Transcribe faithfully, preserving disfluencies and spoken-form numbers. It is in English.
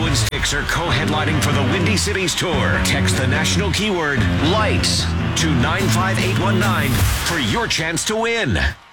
and Styx are co-headlining for the Windy Cities Tour. Text the national keyword LIGHTS to nine five eight one nine for your chance to win.